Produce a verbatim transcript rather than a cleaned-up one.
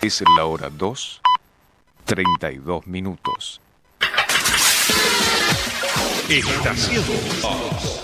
Es la hora dos, treinta y dos minutos. Estación dos.